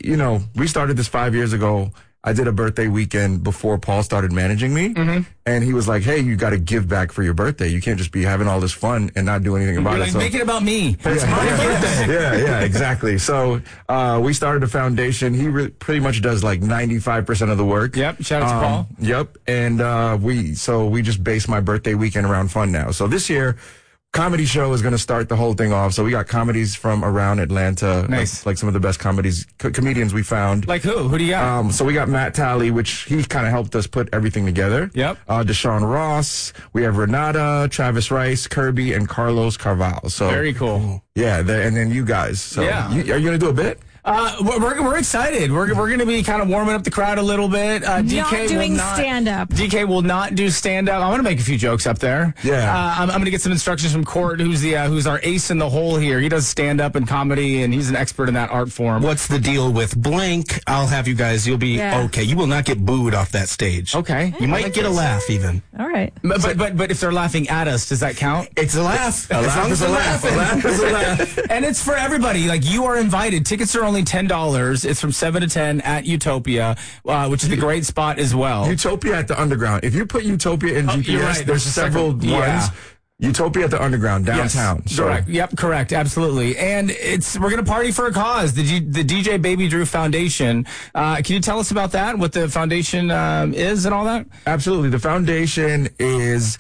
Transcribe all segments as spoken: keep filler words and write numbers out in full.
you know, we started this five years ago. I did a birthday weekend before Paul started managing me. Mm-hmm. And he was like, hey, you got to give back for your birthday. You can't just be having all this fun and not do anything about You're it. Like, so, make it about me. It's yeah, my yeah, birthday. Yeah, yeah, exactly. So uh, we started a foundation. He re- pretty much does like ninety-five percent of the work. Yep. Shout out to um, Paul. Yep. And uh, we so we just base my birthday weekend around fun now. So this year, comedy show is going to start the whole thing off. So we got comedies from around Atlanta. Nice. Like, like some of the best comedies, co- comedians we found. Like who? Who do you got? Um, so we got Matt Talley, which he kind of helped us put everything together. Yep. Uh, Deshaun Ross. We have Renata, Travis Rice, Kirby, and Carlos Carval. So Very cool. yeah, the, and then you guys. So Yeah. you, are you going to do a bit? Uh, we're, we're we're excited. We're we're going to be kind of warming up the crowd a little bit. Uh, D K Not doing will not, stand-up. D K will not do stand up. I want to make a few jokes up there. Yeah. Uh, I'm, I'm going to get some instructions from Court, who's the uh, who's our ace in the hole here. He does stand up and comedy, and he's an expert in that art form. What's the deal with blank? I'll have you guys. You'll be Yeah. okay. You will not get booed off that stage. Okay. You might get a laugh even. All right. But, but but but if they're laughing at us, does that count? It's a laugh. A laugh is a laugh. A laugh is a laugh. And it's for everybody. Like, you are invited. Tickets are only ten dollars. It's from seven to ten at Utopia, uh, which is a great spot as well. Utopia at the Underground. If you put Utopia in Oh, G P S, you're right. there's There's a several second- ones. yeah. Utopia at the Underground Yes, downtown. So- correct. Yep, correct. Absolutely. And it's we're going to party for a cause. The, G, the D J Baby Drew Foundation. Uh, can you tell us about that? What the foundation um, is and all that? Absolutely. The foundation is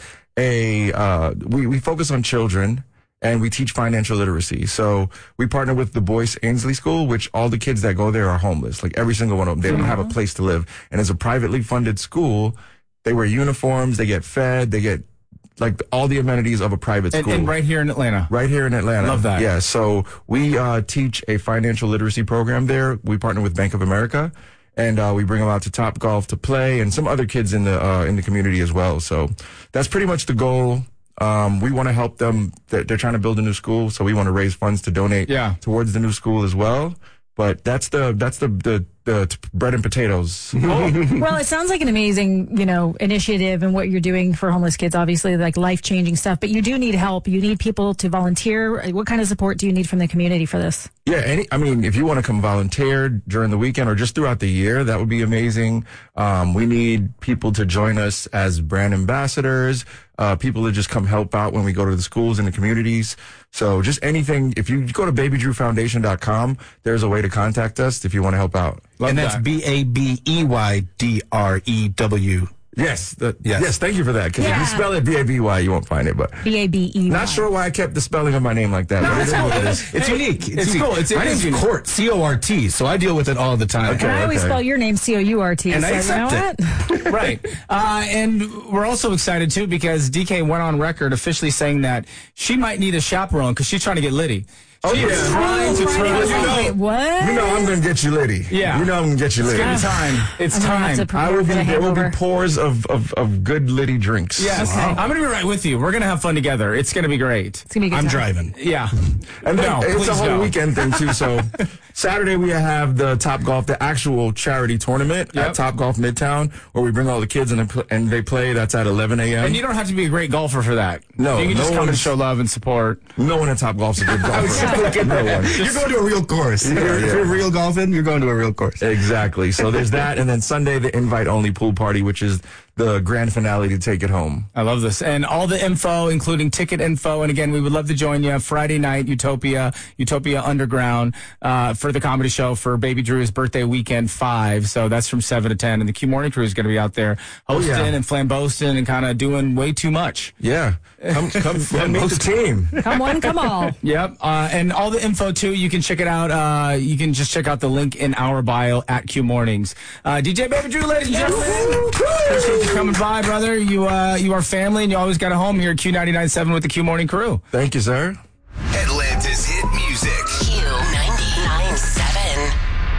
a, uh, we, we focus on children and we teach financial literacy. So we partner with the Boyce Ainsley School, which all the kids that go there are homeless. Like every single one of them. They don't have a place to live. And as a privately funded school, they wear uniforms, they get fed, they get like all the amenities of a private And, school. and right here in Atlanta. Right here in Atlanta. Love that. Yeah. So we uh, teach a financial literacy program there. We partner with Bank of America, and uh, we bring them out to Top Golf to play, and some other kids in the uh, in the community as well. So that's pretty much the goal. Um, we want to help them. They're, they're trying to build a new school, so we want to raise funds to donate Yeah. towards the new school as well. But that's the that's the the, the t- bread and potatoes. Well, it sounds like an amazing, you know, initiative and what you're doing for homeless kids, obviously, like life-changing stuff. But you do need help. You need people to volunteer. What kind of support do you need from the community for this? Yeah, any, I mean, if you want to come volunteer during the weekend or just throughout the year, that would be amazing. Um, we need people to join us as brand ambassadors, uh, people to just come help out when we go to the schools and the communities. So just anything, if you go to baby drew foundation dot com, there's a way to contact us if you want to help out. Love and that's that. B A B E Y D R E W. Yes, the, Yes. yes. Thank you for that. Because if Yeah. you spell it B A B Y, you won't find it. But B A B E Y. not sure why I kept the spelling of my name like that. but it is what it is. It's Hey, unique. it's unique. cool. It's- it My is name's unique. Court, C O R T, so I deal with it all the time. Okay. And I always okay. spell your name C O U R T. And I so you know accept what? Right. Uh, and we're also excited, too, because D K went on record officially saying that she might need a chaperone because she's trying to get litty. Oh, She yeah. is trying to Right. turn I was you like, know, wait, what? You know I'm going to get you litty. Yeah. You know I'm going to get you It's litty. gonna be time. It's I'm gonna have time. to I prepare will for be, the there will be hangover. pours of, of, of good litty drinks. Yes. Okay. I'm going to be right with you. We're going to have fun together. It's going to be great. It's going to be a good I'm time. driving. Yeah. And then No, it's please a whole no. weekend thing too. So Saturday we have the Top Golf, the actual charity tournament Yep. at Top Golf Midtown, where we bring all the kids and they, pl- and they play. That's at eleven a.m. And you don't have to be a great golfer for that. No, You can just no come and one's- show love and support. No one at Top Golf's a good golfer. No one. You're going to a real course. if, you're, yeah. if you're real golfing, you're going to a real course. Exactly. So there's that, and then Sunday the invite-only pool party, which is the grand finale to take it home. I love this. And all the info, including ticket info. And again, we would love to join you Friday night, Utopia, Utopia Underground, uh, for the comedy show for Baby Drew's birthday weekend five. So that's from seven to ten. And the Q Morning Crew is going to be out there hosting yeah. and flambosting and kind of doing way too much. Yeah, come come, come meet the team. Come one, come all. Yep. Uh, and all the info, too, you can check it out. Uh, you can just check out the link in our bio at Q Mornings. Uh, D J Baby Drew, ladies and gentlemen. Appreciate you coming by, brother. You uh, you are family, and you always got a home here at Q ninety-nine point seven with the Q Morning Crew. Thank you, sir. Atlanta's hit music. Q ninety-nine point seven.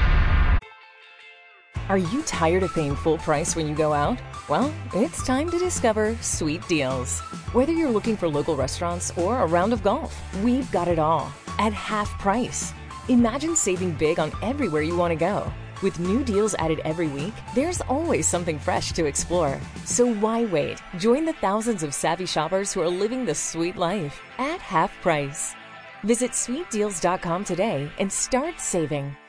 Are you tired of paying full price when you go out? Well, it's time to discover Sweet Deals. Whether you're looking for local restaurants or a round of golf, we've got it all at half price. Imagine saving big on everywhere you want to go. With new deals added every week, there's always something fresh to explore. So why wait? Join the thousands of savvy shoppers who are living the sweet life at half price. Visit sweet deals dot com today and start saving.